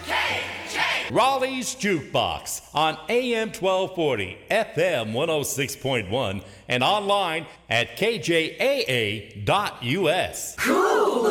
Raleigh's Jukebox on AM 1240, FM 106.1, and online at kjaa.us. Cool!